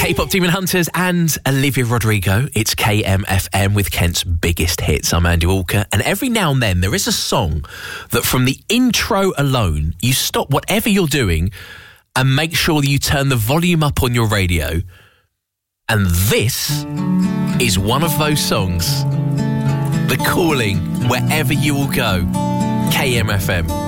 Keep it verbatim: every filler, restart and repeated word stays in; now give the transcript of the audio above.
K-pop Demon Hunters and Olivia Rodrigo. It's K M F M with Kent's biggest hits. I'm Andy Walker, and every now and then there is a song that from the intro alone, you stop whatever you're doing and make sure you turn the volume up on your radio. And this is one of those songs. The Calling, wherever you will go. K M F M.